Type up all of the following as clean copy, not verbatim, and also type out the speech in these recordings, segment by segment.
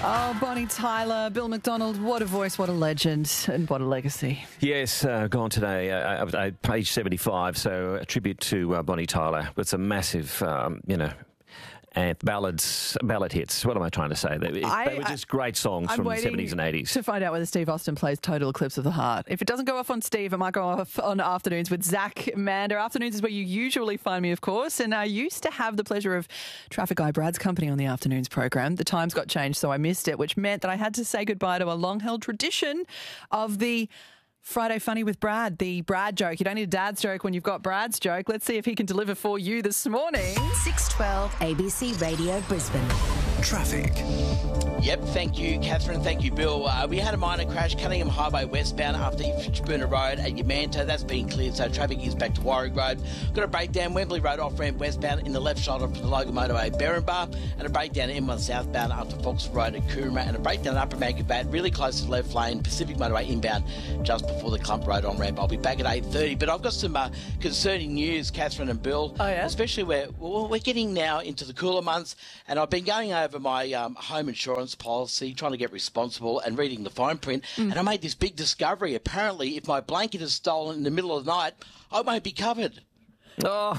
Oh, Bonnie Tyler, Bill McDonald, what a voice, what a legend, and what a legacy. Yes, gone today, page 75, so a tribute to Bonnie Tyler with some massive, and ballad hits. What am I trying to say? They were just great songs from the 70s and 80s. To find out whether Steve Austin plays Total Eclipse of the Heart. If it doesn't go off on Steve, it might go off on Afternoons with Zach Mander. Afternoons is where you usually find me, of course, and I used to have the pleasure of traffic guy Brad's company on the Afternoons program. The times got changed, so I missed it, which meant that I had to say goodbye to a long-held tradition of the Friday Funny with Brad, the Brad joke. You don't need a dad's joke when you've got Brad's joke. Let's see if he can deliver for you this morning. 612 ABC Radio Brisbane. Traffic. Yep, thank you, Catherine. Thank you, Bill. We had a minor crash, Cunningham Highway westbound after Fitchburner Road at Yamanta. That's been cleared, so traffic is back to Warwick Road. Got a breakdown, Wembley Road off-ramp westbound in the left shoulder for the Logan Motorway, Berrinbar, and a breakdown M1 southbound after Fox Road at Coomera, and a breakdown Upper Mangabat, really close to the left lane, Pacific Motorway inbound, just before the Clump Road on-ramp. I'll be back at 8:30, but I've got some concerning news, Catherine and Bill. Oh, yeah? Especially where we're getting now into the cooler months, and I've been going over my home insurance policy, trying to get responsible and reading the fine print, and I made this big discovery. Apparently, if my blanket is stolen in the middle of the night, I won't be covered. Oh.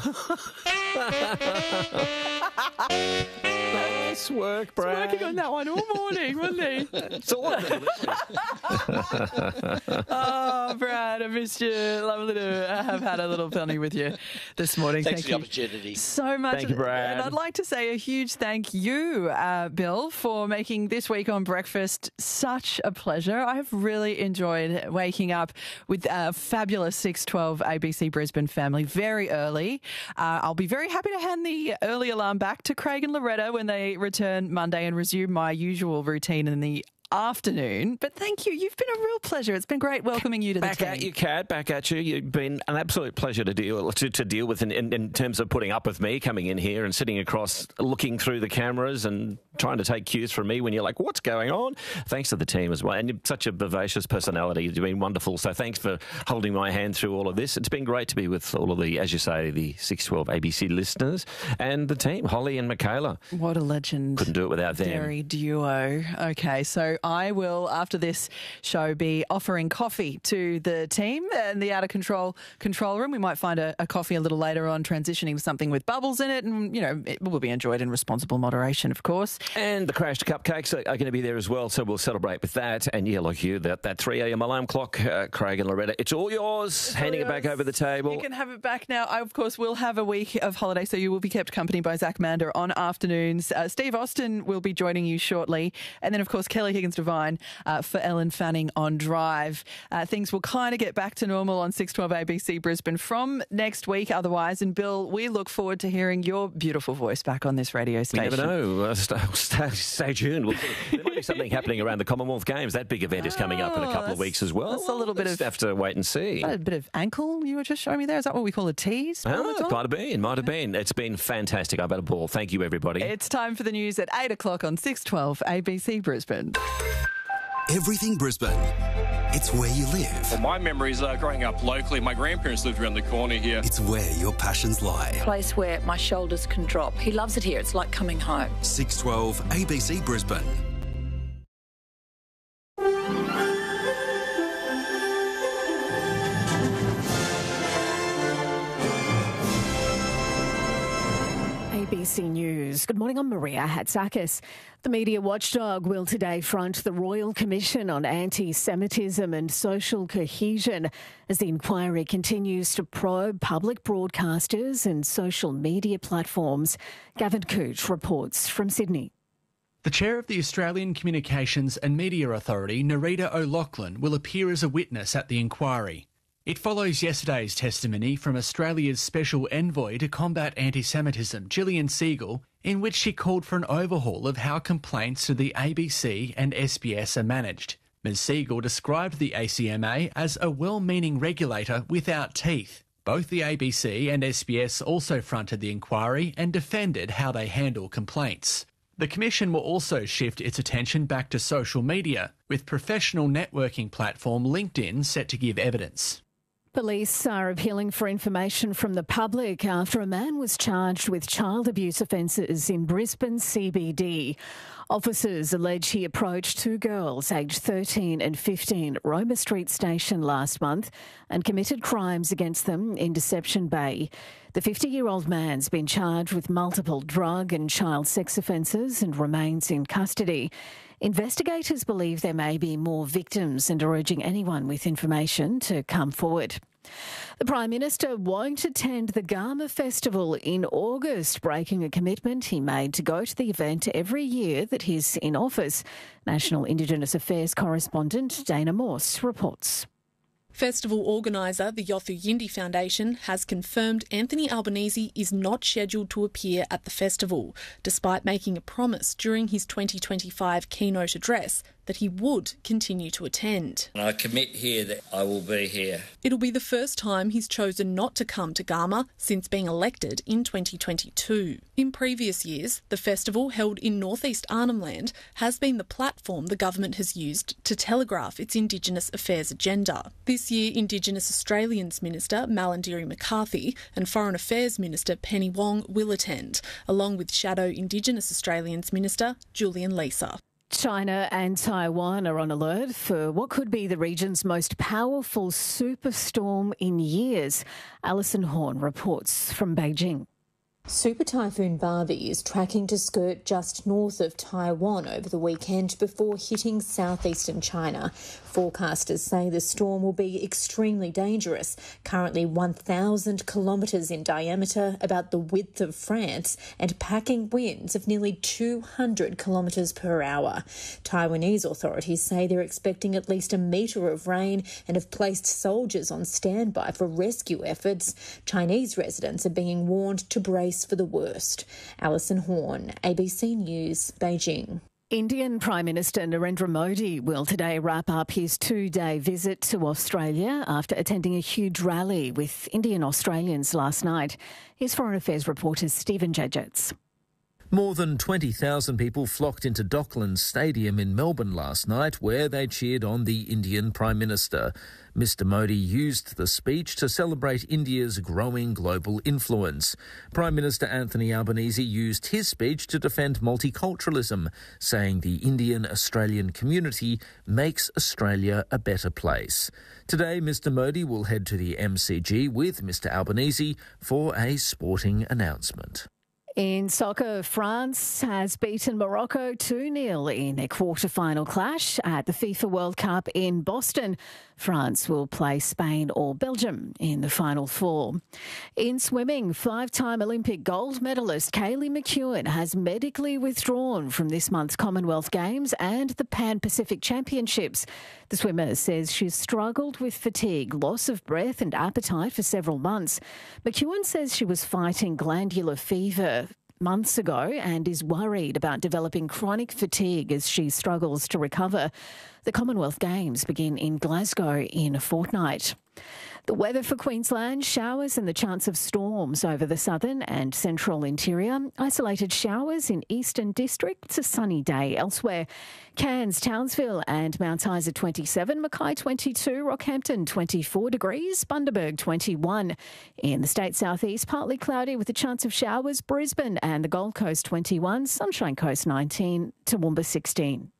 Nice work, Brad. Working on that one all morning, wasn't he? It's all of it. Oh, Brad, I missed you. Lovely to have had a little funny with you this morning. Thanks Thank for you the opportunity. so much. Thank you, Brad. And I'd like to say a huge thank you, Bill, for making this week on Breakfast such a pleasure. I've really enjoyed waking up with a fabulous 612 ABC Brisbane family very early. I'll be very happy to hand the early alarm back to Craig and Loretta when they return Monday and resume my usual routine in the afternoon. But thank you. You've been a real pleasure. It's been great welcoming you to the team. Back at you, Kat. Back at you. You've been an absolute pleasure to deal with in terms of putting up with me coming in here and sitting across, looking through the cameras and trying to take cues from me when you're like, what's going on? Thanks to the team as well. And you're such a vivacious personality. You've been wonderful. So thanks for holding my hand through all of this. It's been great to be with all of the, as you say, the 612 ABC listeners and the team, Holly and Michaela. What a legend. Couldn't do it without them. Dairy duo. Okay, so I will, after this show, be offering coffee to the team in the out of control room. We might find a coffee a little later on, transitioning to something with bubbles in it, and, it will be enjoyed in responsible moderation, of course. And the crashed cupcakes are going to be there as well, so we'll celebrate with that. And yeah, like you, that 3 a.m. alarm clock, Craig and Loretta, it's all yours. Handing it back over the table. You can have it back now. I, of course, will have a week of holiday, so you will be kept company by Zach Mander on Afternoons. Steve Austin will be joining you shortly. And then, of course, Kelly Higgins-Devine for Ellen Fanning on Drive. Things will kind of get back to normal on 612 ABC Brisbane from next week otherwise. And Bill, we look forward to hearing your beautiful voice back on this radio station. You never know. Stay tuned. There might be something happening around the Commonwealth Games. That big event is coming up in a couple of weeks as well. That's a little bit of... have to wait and see. A bit of ankle you were just showing me there. Is that what we call a tease? It might have been. It's been fantastic. I've had a ball. Thank you, everybody. It's time for the news at 8 o'clock on 612 ABC Brisbane. Everything Brisbane. It's where you live. Well, my memories are growing up locally. My grandparents lived around the corner here. It's where your passions lie. Place where my shoulders can drop. He loves it here. It's like coming home. 612 ABC Brisbane. ABC News. Good morning, I'm Maria Hatzakis. The media watchdog will today front the Royal Commission on Anti-Semitism and Social Cohesion as the inquiry continues to probe public broadcasters and social media platforms. Gavin Cooch reports from Sydney. The chair of the Australian Communications and Media Authority, Nerita O'Loughlin, will appear as a witness at the inquiry. It follows yesterday's testimony from Australia's Special Envoy to Combat Anti-Semitism, Gillian Siegel, in which she called for an overhaul of how complaints to the ABC and SBS are managed. Ms Siegel described the ACMA as a well-meaning regulator without teeth. Both the ABC and SBS also fronted the inquiry and defended how they handle complaints. The Commission will also shift its attention back to social media, with professional networking platform LinkedIn set to give evidence. Police are appealing for information from the public after a man was charged with child abuse offences in Brisbane CBD. Officers allege he approached two girls aged 13 and 15 at Roma Street Station last month and committed crimes against them in Deception Bay. The 50-year-old man's been charged with multiple drug and child sex offences and remains in custody. Investigators believe there may be more victims and are urging anyone with information to come forward. The Prime Minister won't attend the Garma Festival in August, breaking a commitment he made to go to the event every year that he's in office. National Indigenous Affairs correspondent Dana Morse reports. Festival organiser, the Yothu Yindi Foundation, has confirmed Anthony Albanese is not scheduled to appear at the festival, despite making a promise during his 2025 keynote address that he would continue to attend. I commit here that I will be here. It'll be the first time he's chosen not to come to Garma since being elected in 2022. In previous years, the festival, held in northeast Arnhem Land, has been the platform the government has used to telegraph its Indigenous affairs agenda. This year, Indigenous Australians Minister Malarndirri McCarthy and Foreign Affairs Minister Penny Wong will attend, along with Shadow Indigenous Australians Minister Julian Leeser. China and Taiwan are on alert for what could be the region's most powerful superstorm in years. Alison Horn reports from Beijing. Super Typhoon Barbie is tracking to skirt just north of Taiwan over the weekend before hitting southeastern China. Forecasters say the storm will be extremely dangerous, currently 1,000 kilometres in diameter, about the width of France, and packing winds of nearly 200 kilometres per hour. Taiwanese authorities say they're expecting at least a metre of rain and have placed soldiers on standby for rescue efforts. Chinese residents are being warned to brace for the worst. Alison Horn, ABC News, Beijing. Indian Prime Minister Narendra Modi will today wrap up his two-day visit to Australia after attending a huge rally with Indian Australians last night. Here's Foreign Affairs reporter Stephen Jejets. More than 20,000 people flocked into Docklands Stadium in Melbourne last night, where they cheered on the Indian Prime Minister. Mr Modi used the speech to celebrate India's growing global influence. Prime Minister Anthony Albanese used his speech to defend multiculturalism, saying the Indian-Australian community makes Australia a better place. Today, Mr Modi will head to the MCG with Mr Albanese for a sporting announcement. In soccer, France has beaten Morocco 2-0 in a quarter-final clash at the FIFA World Cup in Boston. France will play Spain or Belgium in the Final Four. In swimming, five-time Olympic gold medalist Kaylee McEwen has medically withdrawn from this month's Commonwealth Games and the Pan-Pacific Championships. The swimmer says she's struggled with fatigue, loss of breath and appetite for several months. McEwen says she was fighting glandular fever months ago and is worried about developing chronic fatigue as she struggles to recover. The Commonwealth Games begin in Glasgow in a fortnight. The weather for Queensland: showers and the chance of storms over the southern and central interior. Isolated showers in eastern districts. A sunny day elsewhere. Cairns, Townsville and Mount Isa 27, Mackay 22, Rockhampton 24 degrees, Bundaberg 21. In the state southeast, partly cloudy with a chance of showers. Brisbane and the Gold Coast 21, Sunshine Coast 19, Toowoomba 16.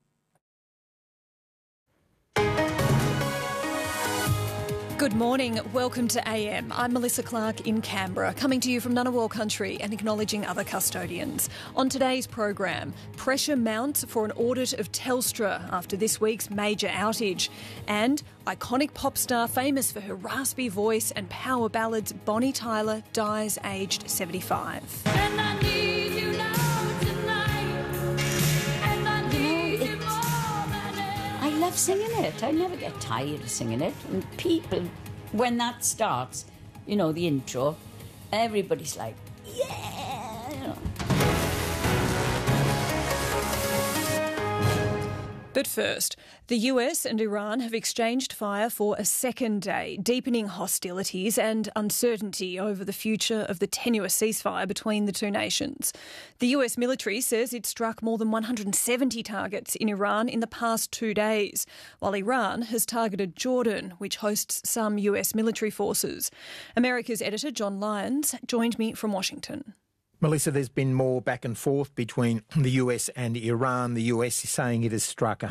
Good morning. Welcome to AM. I'm Melissa Clark in Canberra, coming to you from Ngunnawal country and acknowledging other custodians. On today's program, pressure mounts for an audit of Telstra after this week's major outage. And iconic pop star famous for her raspy voice and power ballads, Bonnie Tyler, dies aged 75. And I need you now tonight. And I need you more than ever. I love singing it. I never get tired of singing it. And people, when that starts, you know, the intro, everybody's like, yeah! But first, the US and Iran have exchanged fire for a second day, deepening hostilities and uncertainty over the future of the tenuous ceasefire between the two nations. The US military says it struck more than 170 targets in Iran in the past 2 days, while Iran has targeted Jordan, which hosts some US military forces. America's editor John Lyons joined me from Washington. Melissa, there's been more back and forth between the US and Iran. The US is saying it has struck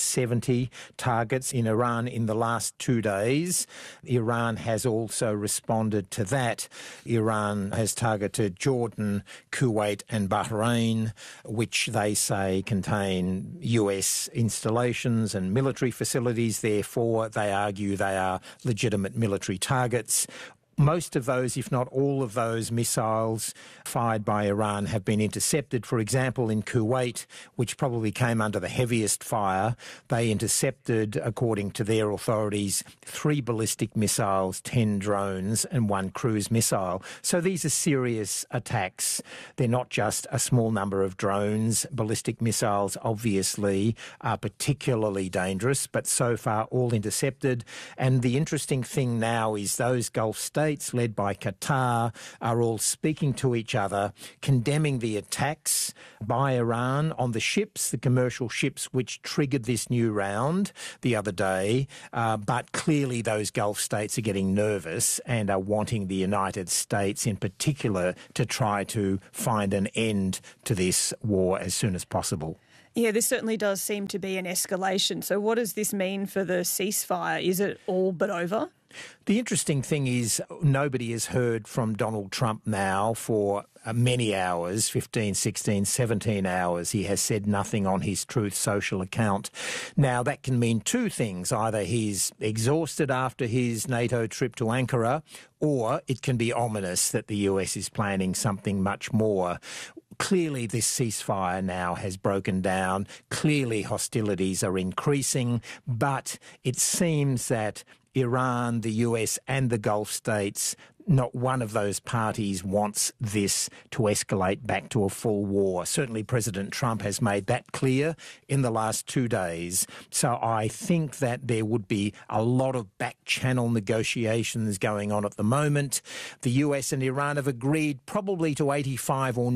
170 targets in Iran in the last 2 days. Iran has also responded to that. Iran has targeted Jordan, Kuwait and Bahrain, which they say contain US installations and military facilities. Therefore, they argue they are legitimate military targets. Most of those, if not all of those missiles fired by Iran have been intercepted. For example, in Kuwait, which probably came under the heaviest fire, they intercepted, according to their authorities, 3 ballistic missiles, 10 drones and 1 cruise missile. So these are serious attacks. They're not just a small number of drones. Ballistic missiles, obviously, are particularly dangerous, but so far all intercepted. And the interesting thing now is those Gulf states, led by Qatar, are all speaking to each other, condemning the attacks by Iran on the ships, the commercial ships which triggered this new round the other day. But clearly those Gulf states are getting nervous and are wanting the United States in particular to try to find an end to this war as soon as possible. Yeah, this certainly does seem to be an escalation. So what does this mean for the ceasefire? Is it all but over? The interesting thing is nobody has heard from Donald Trump now for many hours, 15, 16, 17 hours. He has said nothing on his Truth Social account. Now, that can mean two things. Either he's exhausted after his NATO trip to Ankara, or it can be ominous that the US is planning something much more. Clearly, this ceasefire now has broken down. Clearly, hostilities are increasing, but it seems that Iran, the US and the Gulf states, not one of those parties wants this to escalate back to a full war. Certainly President Trump has made that clear in the last 2 days. So I think that there would be a lot of back-channel negotiations going on at the moment. The US and Iran have agreed probably to 85 or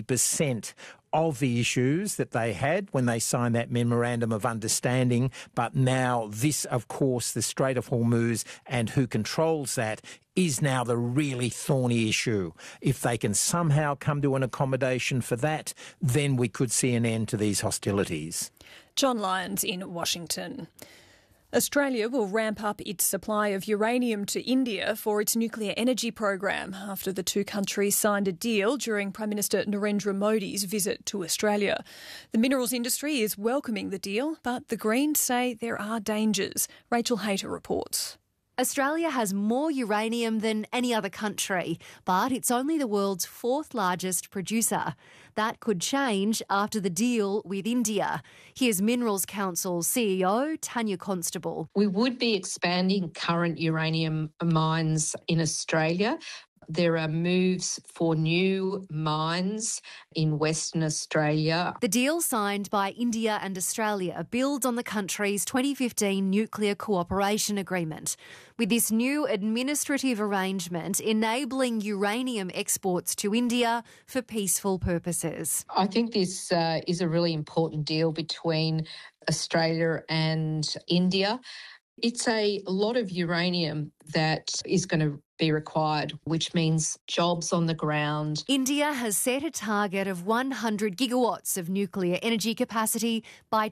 90% of the issues that they had when they signed that memorandum of understanding. But now this, of course, the Strait of Hormuz and who controls that is now the really thorny issue. If they can somehow come to an accommodation for that, then we could see an end to these hostilities. John Lyons in Washington. Australia will ramp up its supply of uranium to India for its nuclear energy program after the two countries signed a deal during Prime Minister Narendra Modi's visit to Australia. The minerals industry is welcoming the deal, but the Greens say there are dangers. Rachel Hayter reports. Australia has more uranium than any other country, but it's only the world's 4th largest producer. That could change after the deal with India. Here's Minerals Council CEO Tanya Constable. We would be expanding current uranium mines in Australia. There are moves for new mines in Western Australia. The deal signed by India and Australia builds on the country's 2015 Nuclear Cooperation Agreement, with this new administrative arrangement enabling uranium exports to India for peaceful purposes. I think this is a really important deal between Australia and India. It's a lot of uranium that is going to be required, which means jobs on the ground. India has set a target of 100 gigawatts of nuclear energy capacity by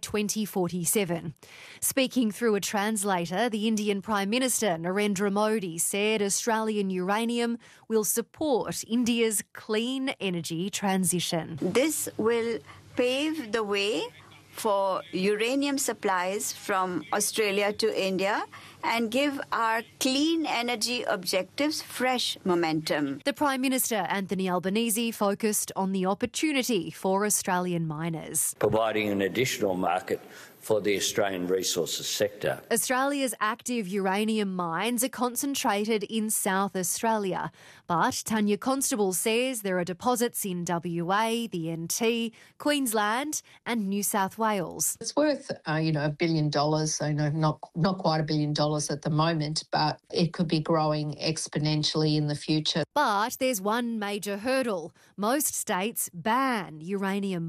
2047. Speaking through a translator, the Indian Prime Minister Narendra Modi said Australian uranium will support India's clean energy transition. This will pave the way for uranium supplies from Australia to India, and give our clean energy objectives fresh momentum. The Prime Minister, Anthony Albanese, focused on the opportunity for Australian miners. Providing an additional market for the Australian resources sector. Australia's active uranium mines are concentrated in South Australia, but Tanya Constable says there are deposits in WA, the NT, Queensland and New South Wales. It's worth, $1 billion. I know not quite $1 billion at the moment, but it could be growing exponentially in the future. But there's one major hurdle. Most states ban uranium